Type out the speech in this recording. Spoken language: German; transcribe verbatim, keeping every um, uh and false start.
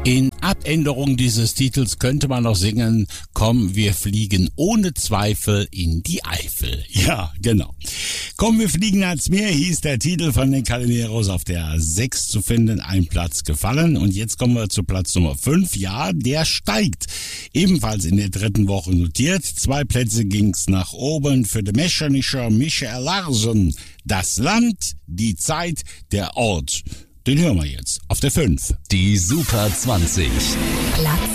In Abänderung dieses Titels könnte man noch singen, komm, wir fliegen ohne Zweifel in die Eifel. Ja, genau. Komm, wir fliegen ans Meer hieß der Titel von den Calineros, auf der sechs zu finden, ein Platz gefallen. Und jetzt kommen wir zu Platz Nummer fünf. Ja, der steigt. Ebenfalls in der dritten Woche notiert. Zwei Plätze ging's nach oben für den Mechanischer Michael Larsen. Das Land, die Zeit, der Ort. Den hören wir jetzt auf der fünf. Die Super zwanzig. Platz